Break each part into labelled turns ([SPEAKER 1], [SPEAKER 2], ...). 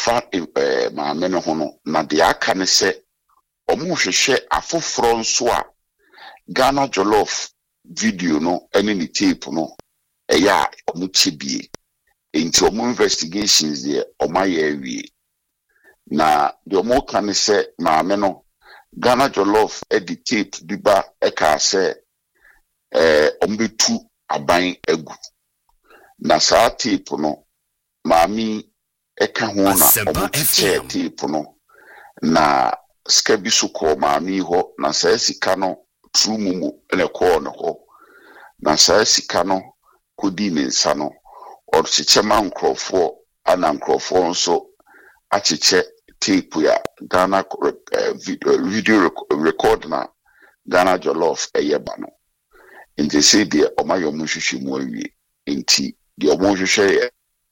[SPEAKER 1] ɛfa maame no ho no na de aka ne sɛ ɔmo hwehwɛ afoforo nso a Ghana Jollof video no ɛne ne tape no ɛyɛ a ɔmo kyebie nti ɔmo investigations deɛ ɔmo ayɛ awie na de ɔmo ka ne sɛ maame no Ghana Jollof ɛde tape bi ba ɛka sɛ ɔmo betu aban agu na saa tape no maame ɛka ho na ɔmo kyɛ tape no na sika bi so kɔɔ maame hɔ na saa sika no true mumu ɛna kɔɔ no hɔ na saa sika no kɔdi ne nsa no ɔkyekyɛ ma nkurɔfoɔ ana nkurɔfoɔ nso akyekyɛ tape ya Ghana video record na Ghana Jollof ɛyɛ ba no nti sɛ deɛ ɔmayɛ ɔmo hwehwɛ mu awie nti deɛ ɔmo hwehwɛ yɛ.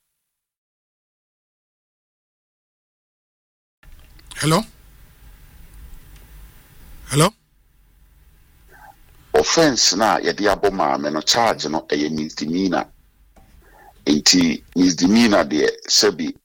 [SPEAKER 2] Hello?
[SPEAKER 1] Offense na yɛde abɔ maame no charge no ɛyɛ misdemeanor. Nti misdemeanor deɛ sɛbi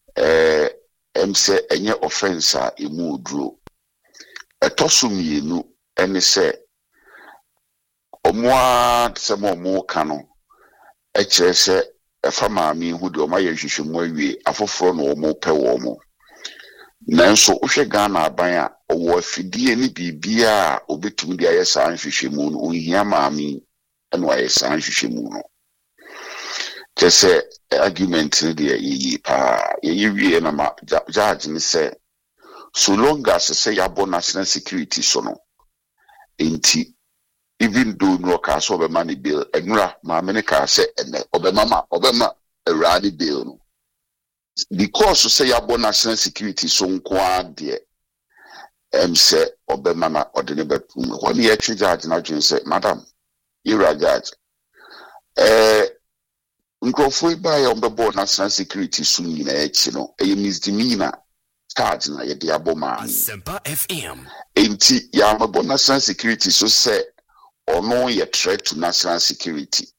[SPEAKER 1] sɛ ɛnyɛ offense a emu oduro. Ɛtɔ so mmienu ɛne sɛ ɔmo a sɛ ɔmo ka no ɛkyerɛ sɛ ɛfa maame ho deɛ ɔmo ayɛ hwehwɛmu awie afoforo na ɔmo pɛ wɔ ɔmo. Nanso wohwɛ Ghana aban a ɔwɔ afidie ne biribiara a obetumi de ayɛ saa nhwehwɛmu no ohia maame ɛna ayɛ saa nhwehwɛmu no kyɛ sɛ argument no deɛ yɛyi paa yɛyi wie na ma judge ne sɛ so long as sɛ yɛabɔ national security so no nti even though no ɔkaa sɛ ɔbɛma ne bail ɛnura maame ne kaa sɛ ɛnɛ ɔbɛma awura ne bail no because say yabo national security so nkwa de sɛ ɔbɛma na ɔde ne bɛtum hɔ ne yɛtwe judge na dwen sɛ madam ira judge nkurɔfoɔ ba yɛ ɔmbɛbɔ national security so nyinaa akyi no ɛyɛ misdemeanor charge na yɛde abɔ maame
[SPEAKER 3] Asempa FM
[SPEAKER 1] enti yɛambɛbɔ national security so sɛ ɔno yɛ threat to national security.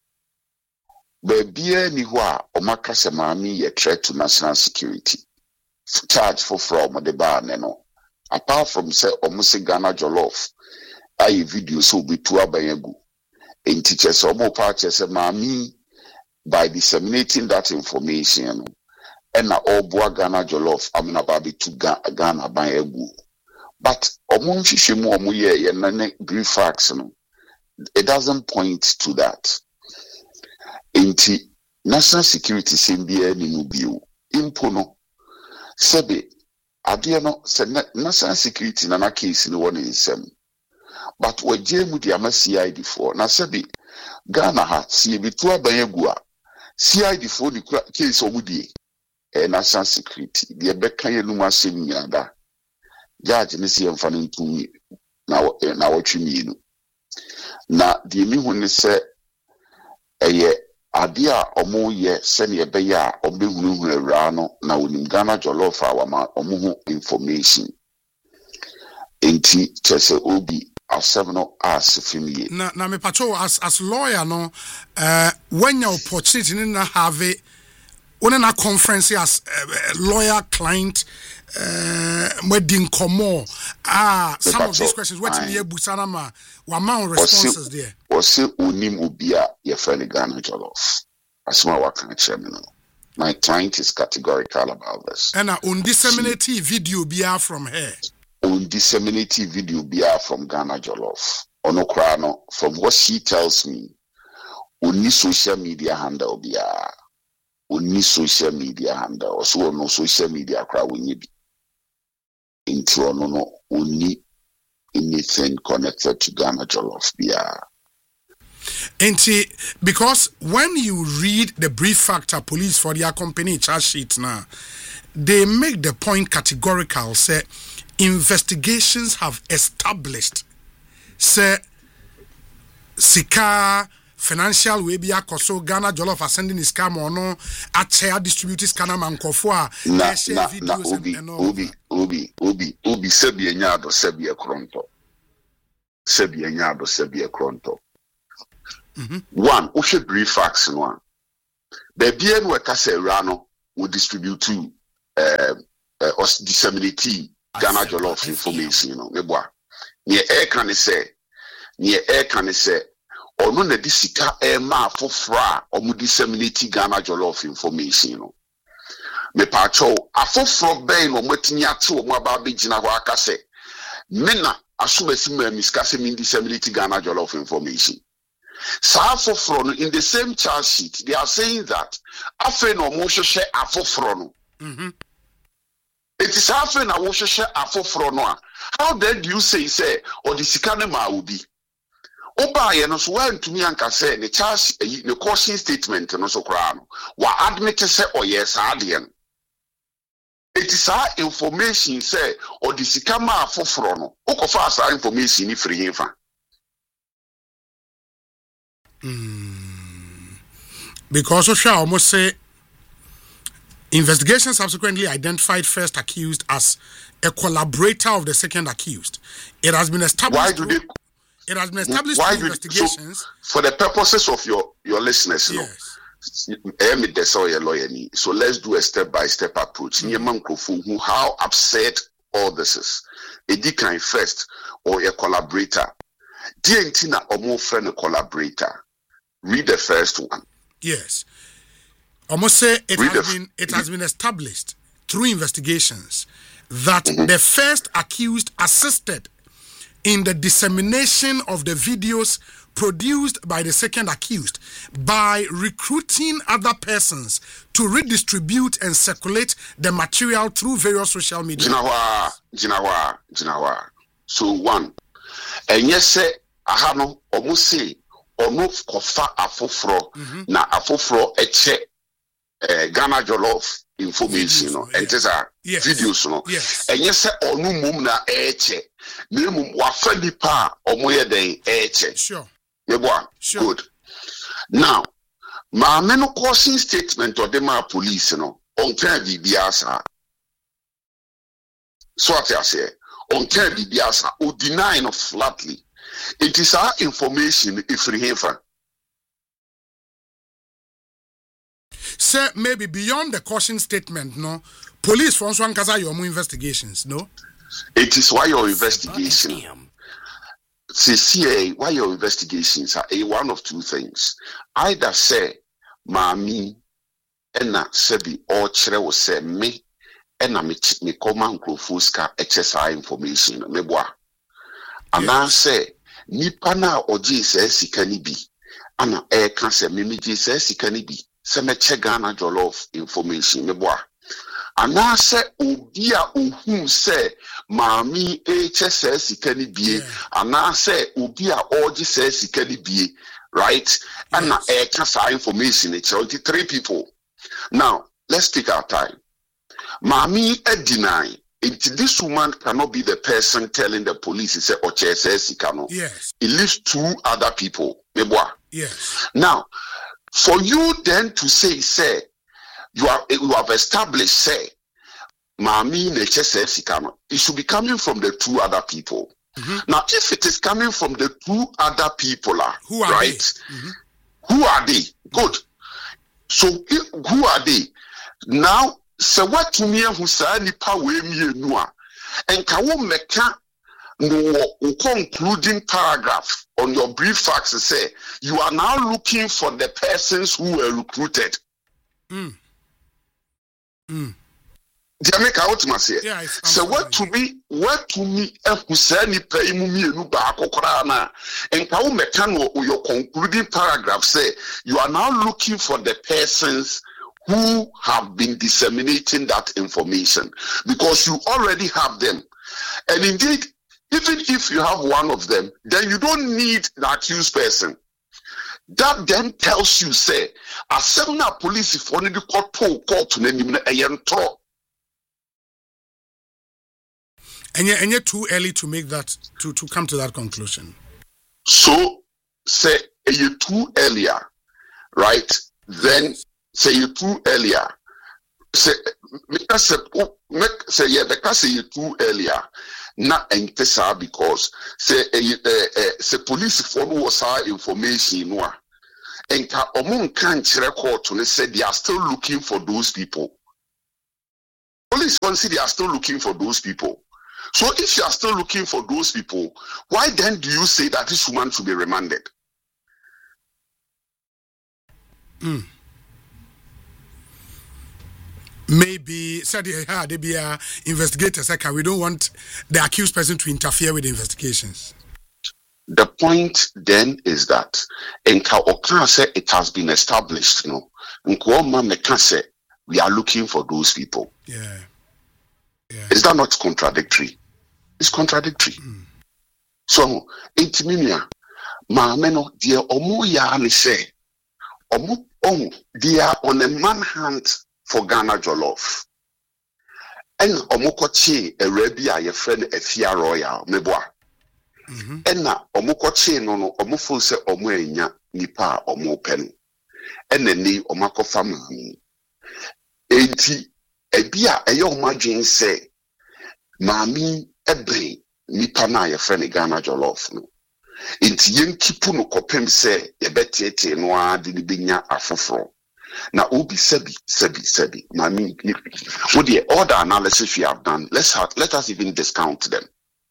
[SPEAKER 1] Bebia ni hɔ a ɔmaka sɛ maame yɛ threat to national security charge for ɔmode baa ne no apart from sɛ ɔmo se Ghana Jollof ayɛ video so obetu aban agu enti kyɛ sɛ ɔmo pa kyɛ sɛ maame by disseminating that information no ɛna ɔboa Ghana Jollof amena ba betu Ghana aban agu but ɔmo nhwehwɛ mu ɔmo yɛ ne brief facts no it doesn't point to that. Inti national security sembia ni mubio impo no sebe adeɛ no sɛ national security na case no one nsɛm but wagye mu di ama CID for na sebe Ghana ha sie bitu aban agu a CID for ni case omudie national security deɛ bɛka yɛ no mu asɛm nyada judge ne sie mfa no ntumi na wɔtwe mienu na deɛ mi hu ne sɛ ɛyɛ ade a ɔmo yɛ sɛnea ɛbɛyɛ a ɔmbɛhunahuna awura no na onim Ghana Jollof a wama ɔmo ho information enti kyerɛ sɛ obi asɛm no asefim yie
[SPEAKER 2] na mepacho as lawyer no when your opportunity na have when na conference as lawyer client wedding komo some of these questions what me busana ma wa responses there
[SPEAKER 1] was onim obi a ye friend Ghana Jollof asma wa kan chairman no my client is categorical about this
[SPEAKER 2] and on disseminate video bia from her
[SPEAKER 1] on disseminate video bia from Ghana Jollof ono kra no from what she tells me oni social media handle bia oni social media handle so no social media kra wonye bi into no only anything connected to Ghana Jollof bia.
[SPEAKER 2] Because when you read the brief factor police for their company charge sheet now, they make the point categorical say investigations have established say sika financial way be akoso Ghana Jollof are sending his scam or no at share distributors kana mankofo a share videos and
[SPEAKER 1] obi sebi enyado sebi ekronto one o she brief facts no a be no we ka say ra no we distribute to us disseminate Ghana Jollof information, meboa. Near air can say, or no, the sika air ma for fra or mu disseminate Ghana Jollof information, Me pacho, a for from Bain or Mutinia to Mababi Jinawaka say, Mena, assume miscassim in disseminate Ghana Jollof information. So in the same charge sheet, they are saying that afen or moshe share afofrono. It is afen or moshe share afofrono. How then do you say or the sikanema will be? Oba yenos went to me and say the charge the caution statement no so crown. Wa admit say or yes adien. It is our information say or the sikama afofrono. Okofa asa information if free him.
[SPEAKER 2] Because Osha almost say investigation subsequently identified first accused as a collaborator of the second accused. It has been established. It has been established through investigations.
[SPEAKER 1] So, for the purposes of your listeners, so let's do a step-by-step approach. How upset all this is. A decline first or a collaborator. Dientina or more friend a collaborator. Read the first one.
[SPEAKER 2] Yes. Almost say it has been established through investigations that the first accused assisted in the dissemination of the videos produced by the second accused by recruiting other persons to redistribute and circulate the material through various social media.
[SPEAKER 1] Jinawa. So one. And yes, say ahano almost say ono kofa afofro na afofro eche Ghana Jollof information no and these are videos no and yes onu mum na eche na mum wa fa nipa omoye den eche
[SPEAKER 2] sure
[SPEAKER 1] good now ma me no caution statement or the ma police no on kan bibiasa so what I say on kan bibiasa o deny no flatly. It is our information if we have.
[SPEAKER 2] Sir, maybe beyond the caution statement, no? Police from Swankaza your investigations, no?
[SPEAKER 1] It is why your investigation. CCA, why your investigations are one of two things. Either say, Mami, ena sebi or chere will say me, ena me command fuska HSI information, me boa. And I say, nipa na oji se sika ni bi ana ka se mimi ji se sika ni bi se me che Ghana Jollof information me boa ana se obi a ohun se maami che se sika ni bi ana se obi a oji se sika ni bi right ana ka sa information it's 23 people. Now let's take our time. Maami deny this woman cannot be the person telling the police he said Oche says
[SPEAKER 2] yes.
[SPEAKER 1] It leaves two other people.
[SPEAKER 2] Yes.
[SPEAKER 1] Now, for you then to say you have established say Mami Neche says it should be coming from the two other people. Now, if it is coming from the two other people,
[SPEAKER 2] who are
[SPEAKER 1] right? Who are they? Good. So who are they? Now so what to me who say nipa we mienu a enka wo meka no concluding paragraph on your brief facts say you are now looking for the persons who were recruited. Jamaica ultimately. So what to me who say nipa imu mienu ba akokora na enka wo meka no your concluding paragraph say you are now looking for the persons who have been disseminating that information because you already have them. And indeed, even if you have one of them, then you don't need the accused person. That then tells you, say, a seven police if only the court to name a yentro.
[SPEAKER 2] And you're too early to make that to come to that conclusion.
[SPEAKER 1] So say you too earlier, right? Then say you too earlier. Say because you too earlier. Not entesa because say police follow us our information no. And omun can record to say they are still looking for those people. Police say they are still looking for those people. So if you are still looking for those people, why then do you say that this woman should be remanded?
[SPEAKER 2] Maybe said they be investigators. We don't want the accused person to interfere with the investigations.
[SPEAKER 1] The point then is that it has been established, we are looking for those people.
[SPEAKER 2] Yeah.
[SPEAKER 1] Is that not contradictory? It's contradictory. So, it means, Mameno, dear Omo Yahani say, they are on a manhunt for Ghana Jollof. And Omokochi, a rebia, your friend, a Fia Royal, Meboa. And na Omokochi, no, Omofo se Omoenya, Nipa, Omopen. And then the Omako family. Enti, ebia, a young margin say, Mami, Ebe, Nipa na, your friend, Ghana Jollof. No. Enti, yen kipu no kopem se, Yebete, noa, dinibinya, afofro. Now, Obi Sebi. Mami, with the other analysis we have done, let us even discount them.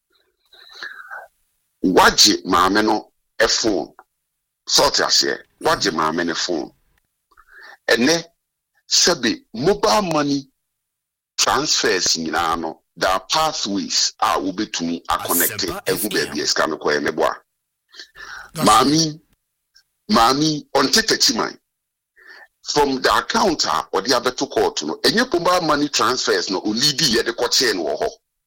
[SPEAKER 1] Waji Mameno a phone, sort as here. Waji Mameno phone. And then Sebi mobile money transfers in Nano. There are pathways will be to me are connected. And who baby is coming kwa meboa. Mami, on Tetetimai. From the account or the other to court, no, and your mobile money transfers no lead the court chain or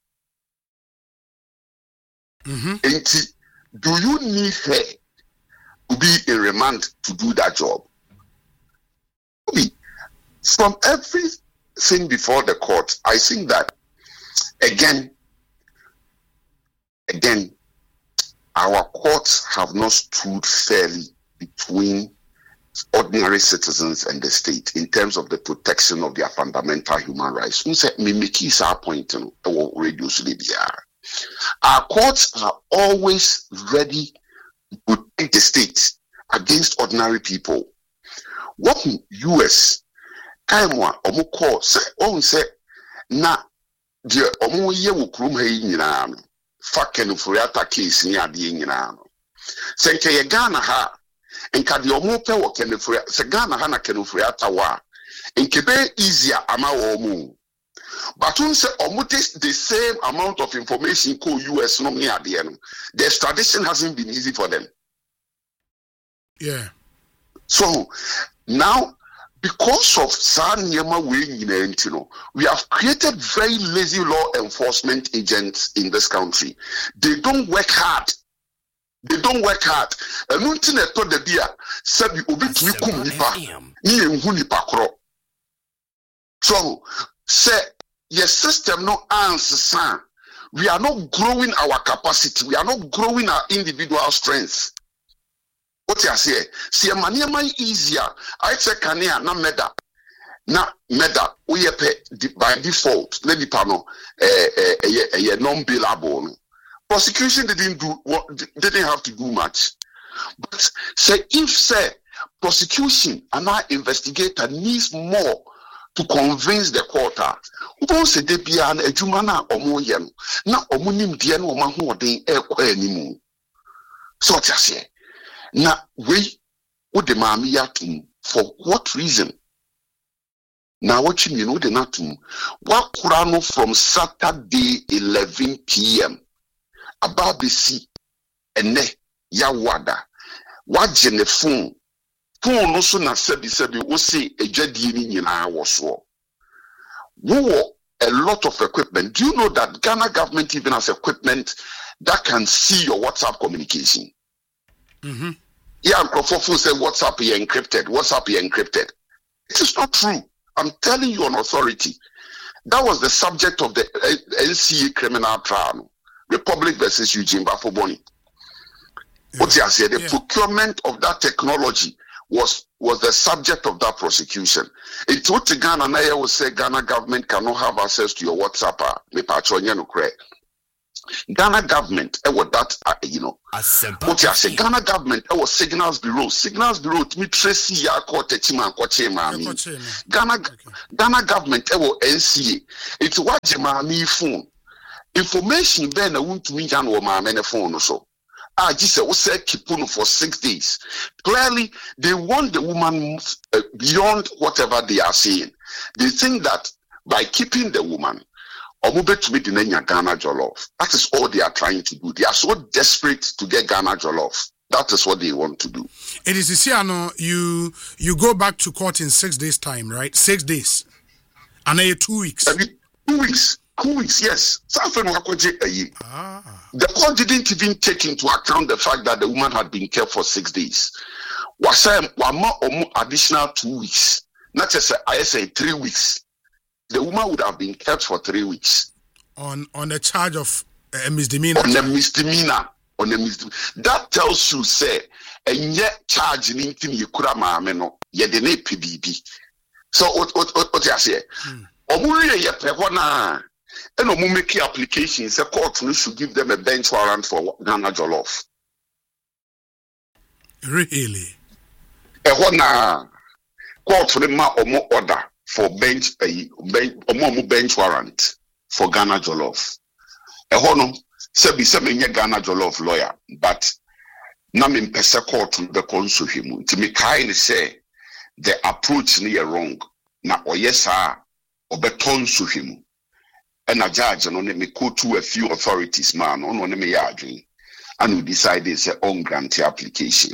[SPEAKER 1] do you need her to be in remand to do that job? From everything before the court, I think that again, our courts have not stood fairly between ordinary citizens and the state in terms of the protection of their fundamental human rights. Our courts are always ready to protect the state against ordinary people. What US Kaimwa Omoko say na the Omoye Wukrum Hay Faken Furiata case near the Yinano. Senke Ghana ha and Kadi Omope or Kenufria Sagana Hana Kenufriata wa in Kebe easier ama omu. But when say omutis the same amount of information co US no near the end. The extradition hasn't been easy for them.
[SPEAKER 2] Yeah.
[SPEAKER 1] So now because of Sanyama we have created very lazy law enforcement agents in this country. They don't work hard. And until I told the dear, said you obi to kum nipa, ni enhu nipa kro. So, say your system no answer. We are not growing our capacity. We are not growing our individual strengths. What you say? See, maniama easier. I say kania na meda. Na meda. We by default. Let the panel non-billable. Prosecution didn't have to do much. But say if prosecution and our investigator needs more to convince the court, who say they be an ejumana omoyem, na omunim dian o mahu odin animu. So what you say? Na we would the mami yatum for what reason? Now what you know the natum? What kurano from Saturday 11 p.m. Ababisi ene ya wada waje ne phone no so na sebi wo say ejadie ni nyina wo so wo a lot of equipment. Do you know that Ghana government even has equipment that can see your WhatsApp communication? Yeah, Microphone say WhatsApp is encrypted. It is not true. I'm telling you on authority. That was the subject of the NCA criminal trial. Republic versus Eugene Bafoboni. What you say? The procurement of that technology was the subject of that prosecution. It took Ghana now will say Ghana government cannot have access to your WhatsApp. Ghana government, what that, what I say, Ghana government, was Signals Bureau to me, Tracy Yako, Techiman, Ghana government, NCA. It's what Jemami phone. Information then I want to meet and or my phone or so. I just said Kipuno for 6 days. Clearly, they want the woman beyond whatever they are saying. They think that by keeping the woman, to meet the Ghana Jollof. That is all they are trying to do. They are so desperate to get Ghana Jollof. That is what they want to do.
[SPEAKER 2] It is Isiano, you go back to court in 6 days' time, right? 6 days. And then 2 weeks.
[SPEAKER 1] 2 weeks. 2 weeks, yes. The court didn't even take into account the fact that the woman had been kept for 6 days. Additional 2 weeks. Not just I say 3 weeks. The woman would have been kept for 3 weeks. On
[SPEAKER 2] a charge of a misdemeanor.
[SPEAKER 1] On a misdemeanor. That tells you, say, and yet charge anything you could have mameno, yet the PDB. So what I say? Omuye yepehona. And Omumeki applications, the court should give them a bench warrant for Ghana Jollof.
[SPEAKER 2] Really?
[SPEAKER 1] Ehona court for the omo order for bench warrant for Ghana Jollof. Ehono sebi menye Ghana Jollof lawyer, but na me pese court the konso him. Ti me kai say the approach ni wrong. Na oyesa obeton so him. And a judge and only me go to a few authorities, man, on one me yarding, and we decided it's on grant application.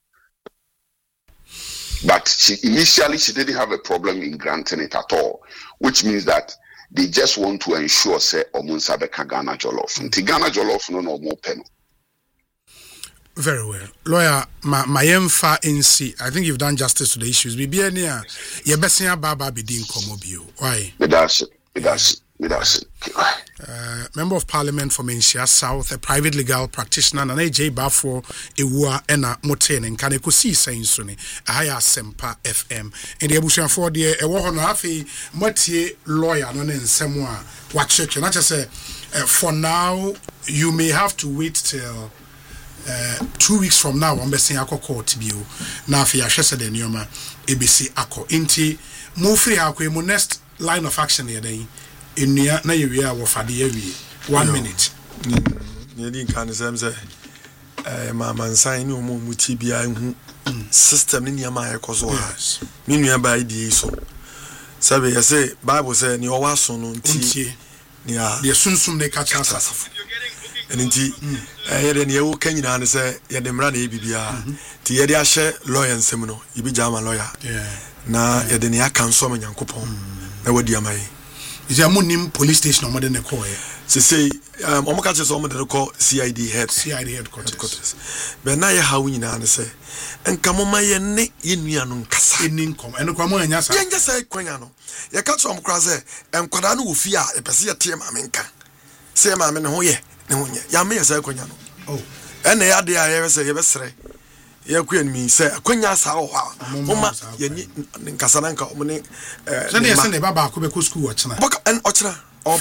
[SPEAKER 1] But initially she didn't have a problem in granting it at all, which means that they just want to ensure say Omunsa beka Ghana Jollof. Nti Ghana Jollof no more pen.
[SPEAKER 2] Very well. Lawyer, my emfa NC, I think you've done justice to the issues. Bibi near ye besia baba bidin komobio. Why?
[SPEAKER 1] That's
[SPEAKER 2] Member of Parliament for Menchia South, a private legal practitioner, and AJ Bafo, Ewa, Ena Moten, and Kaneko see saying Sunny, Aya Sempa FM. And the Abushan for the Ewa Hafi, Motie lawyer, non in Semwa, what church, and I just say, for now, you may have to wait till 2 weeks from now. I'm basing Ako Court Bio, Nafi Ashesa de Nioma, ABC Ako, Inti, Mufri Ako, next line of action here, then. In near na yewe a wo fade yewe 1 minute
[SPEAKER 3] ne din kan say mama nsan ni omo muti bia hu system ni niam aye kozo ha me nua ba ide so sabe ye say bible say ni o waso no nti ni a de sunsum ne ka cha asafo enti ye de ne wo kanyina ne say ye de mra na e bibia ti ye de ahye lawyer nsem no ye bi jama lawyer na ye de ne aka nso ma nyankopon na wadi amaye.
[SPEAKER 2] Is a monim police station or modern call?
[SPEAKER 3] Say, Omokaches or modern call CID headquarters. But now you how you know, say, and come on my neck in Mianum Cassa in income and come on, yes, I just say, Quinano. You catch on Craze and Quadanu Fia, a Passia Tia Maminka. Say, Mamma, no, ye, no, Yammy, say, Quinano. Oh, and the idea I ever say, yesterday. Ya queen me say akonya sa ho mama ye ni nkasananka omne
[SPEAKER 2] sene sene baba ko be ko school ochina
[SPEAKER 3] boka en ochina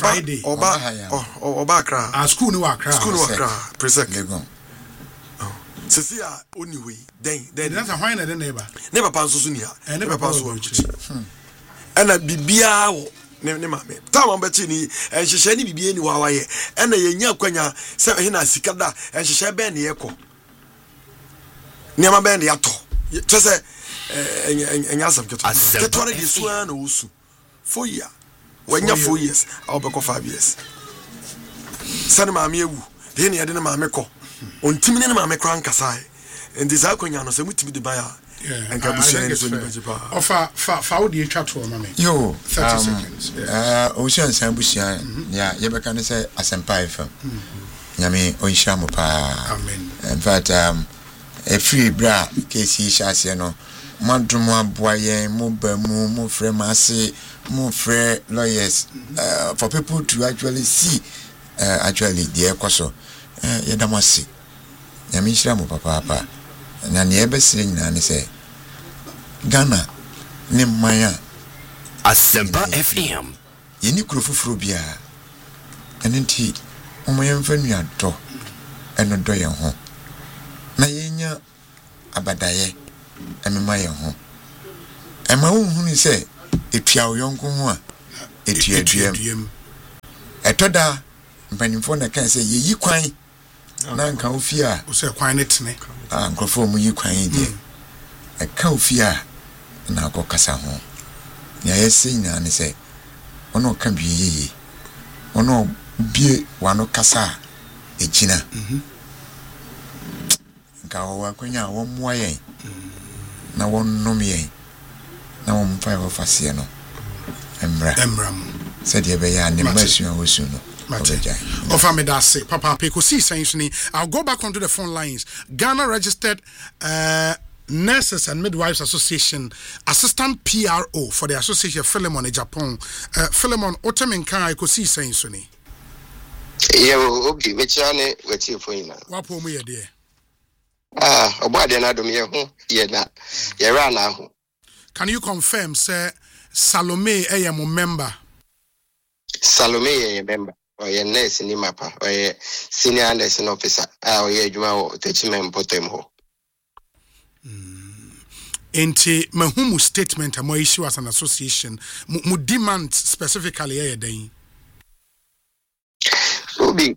[SPEAKER 3] oba kra
[SPEAKER 2] a school ni wa kra
[SPEAKER 3] presec legon sisi a oniwe den
[SPEAKER 2] that's a why na den neighbor
[SPEAKER 3] pa so ni ha ne pa so wuchi ena bibia wo ne mame tawo mbachi ni enhehye ni bibia ni wa waye ena ye nya akonya se he na sikada enhehye be ne yeko Niama bend yato. Just say, Enyasam Ketone is one also. 4 years. When you're 4 years, I'll be 5 years. Sanima Mew, then I didn't mameko. On Timina Mamekran Kasai. And this Alconiano said, we to be the buyer. And Gabusian is on the
[SPEAKER 2] offer Faudi chat for mammy.
[SPEAKER 4] Yo,
[SPEAKER 2] 30 seconds.
[SPEAKER 4] Ocean Sambusian, yeah, you can say as empire. Yami Oishamupa.
[SPEAKER 2] Amen.
[SPEAKER 4] In fact, a free bra KC Shasiano, Madruma Boye, mu free massy, mu free lawyers, for people to actually see actually the Ecoso, Yadamasi, Yamishamu Papa, and an ebesing and say Ghana, Nimaya,
[SPEAKER 5] Asempa FM,
[SPEAKER 4] Yenikufrubia, and indeed, Omoyemfa nuado eno do ye ho. Na yenya abadaye emema ye ho. Ema hunhunu se etua oyonko ho a etua aduam. Etoda mpanimfo na kan se yeyi kwan na nka ofi a
[SPEAKER 2] o se kwan ne tene.
[SPEAKER 4] Nkofo mu yi kwan de. Eka ofi a na akokasa ho. Nya yesi nya ne se ono ka biye ono bie wano kasa ejina nka wa kwanya wo moa yen na wonnom yen na wo mfa wo fase no emra said ye be ya ne masu a wosu no
[SPEAKER 2] Offer me that say, Papa Peko see saying I'll go back onto the phone lines. Ghana registered Nurses and Midwives Association Assistant PRO for the Association Philemon in Japan. Philemon, Otemenka, I could see saying Sunny.
[SPEAKER 5] Yeah, okay, which one what's your phone now?
[SPEAKER 2] What poem here, dear?
[SPEAKER 5] About another year, now.
[SPEAKER 2] Can you confirm, sir, Salome, I am a member?
[SPEAKER 5] Salome, a member, or your nurse in Mapa, or a senior nursing officer, or your Juma, Techiman Potemo.
[SPEAKER 2] Enti mahumu statement amo issue as an association mu demand specifically here then
[SPEAKER 5] Obi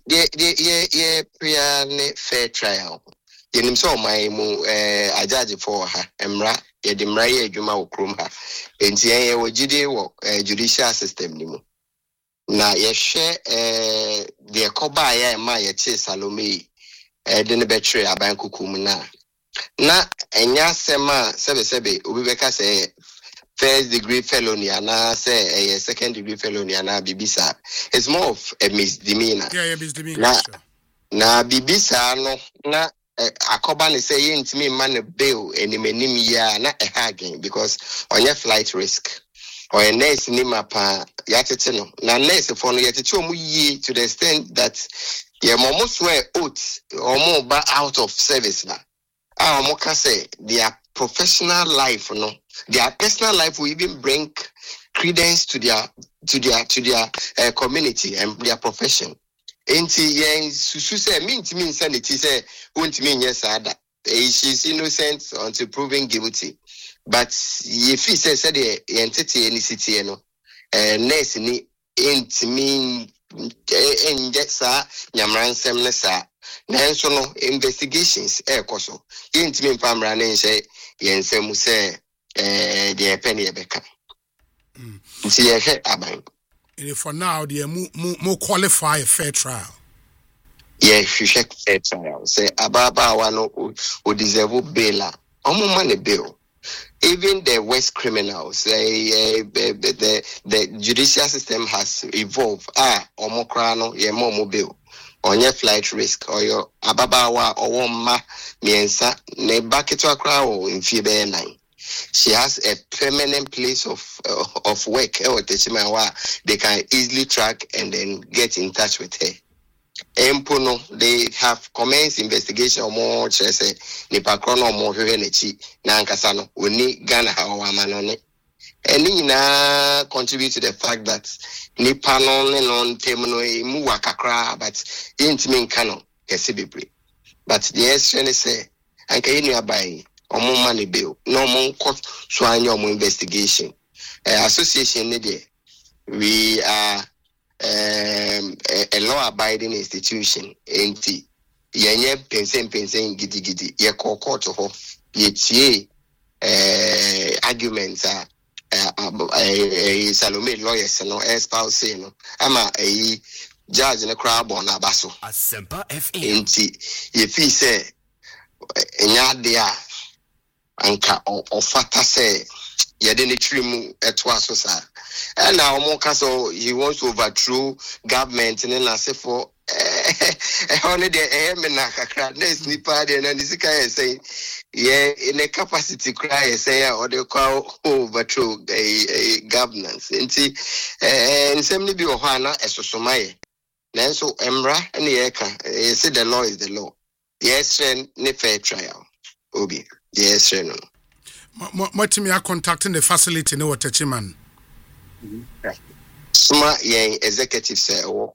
[SPEAKER 5] pre fair trial yenim so my mu ajaji for her emra ye de mra ye adwuma okrom ha enti ye wogide wo judicial system ni mu na ye hwe de koba ya ma ye che Salome de ne betre aban kukum na enya sema sebe obi beka say first degree felony and say a second degree felony and bibisa. It's more of a misdemeanor.
[SPEAKER 2] Yeah, misdemeanor.
[SPEAKER 5] Na bibisa no na akoba ne say yentimi man bail enimenim ya na again because on your flight risk or a nurse ni mapa yatete no na nurse for no yatete omu yi to the extent that ye momo swear oath or more ba out of service na moka say their professional life no their personal life will even bring credence to their community and their profession. Enti yen susu say mean insanity say won't mean yes ada. She's innocent until proven guilty. But if he says the entity any city no nurse ni mean enje sa nyamransem ne sa nanso no investigations koso yentimi pamra ne nche yensemu se de penny ebeka nti ye he aban
[SPEAKER 2] for now they more qualify a fair trial.
[SPEAKER 5] Yeah, hwehwe fair trial say ababa wa no o deserve bail omo man bail. Even the worst criminals, the judicial system has evolved. Omokrano, ye mobile, on your flight risk, or your ababawa, or ma, miensa, ne bakito crowd in Fibe 9. She has a permanent place of work, they can easily track and then get in touch with her. Empono, they have commenced investigation more say nipa krono mo hwehwe nachi na ankasano oni Ghana hawa manone eni na contribute to the fact that nipa no ne non temno mu wakakra but intimi nkano kese bebre but the essence say anka yenu abai omo mane bill no mo court so anya omo investigation association ne there we are a law-abiding institution. Enti yenye pensen gidi ye court ho ye tie arguments Salome lawyers no espouse no ama judge ne crowd on abaso Asempa FM enti ye fi say enya de a anka ofata say yede ne trimu eto aso sa and now Mokaso he wants to overthrow government and then I say for only the kakra next nipa de na nisika say yeah in a capacity cry say or they call overthrow a governance nti nsem ne bi o hana esosomaye nanso emra na ye ka say the law is the law yes ne fair trial obi yes no
[SPEAKER 2] Matimi are contacting the facility no Techiman.
[SPEAKER 5] Sma yen executive say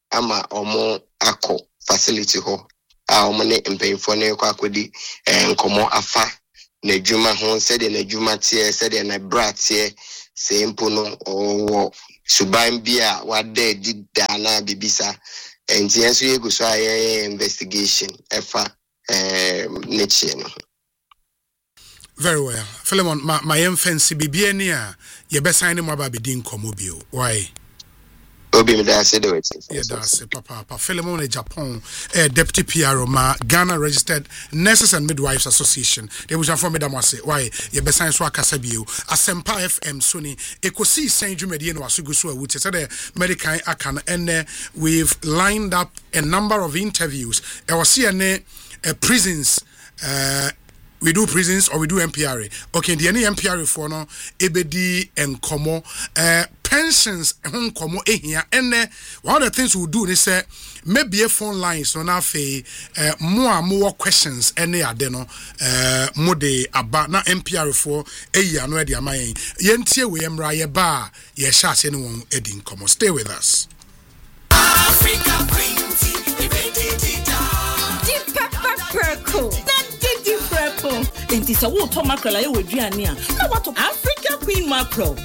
[SPEAKER 5] ama omo akọ facility ho a omo ne mpanyimfo ne kwa akodi nkomo afa na adwuma ho sede na adwuma tie sede na bratie se mpo no owo suban bia wade dida na bibisa enti enso yegu so aye investigation efa neche no.
[SPEAKER 2] Very well. Philemon, my fancy bibia ni a ye be sign mo aba be din komo bio. Why?
[SPEAKER 5] Obi me da say do it.
[SPEAKER 2] Yeah, that's Papa Philemon in Japan, Deputy PRO ma Ghana Registered Nurses and Midwives Association. They was from Medamase. Why? Ye be sign so akasa bio. Asempa FM Sony ekosi Saint Jumedi no asugu so awuti. Say the medical akan and we've lined up a number of interviews. I was here prisons we do prisons or we do MPRA. Okay, the any MPRA for no ebedi and komo pensions hon komo ehia and one of the things we do is say maybe a phone lines so na fe more questions any ade no mo de aba na MPRA for ehia no e de amayen yentie we emra ye ba ye sha ase ne won edin komo. Stay with us.
[SPEAKER 6] Africa Printy Enti sa wo to mackerel aye waduane a na wato Africa Queen mackerel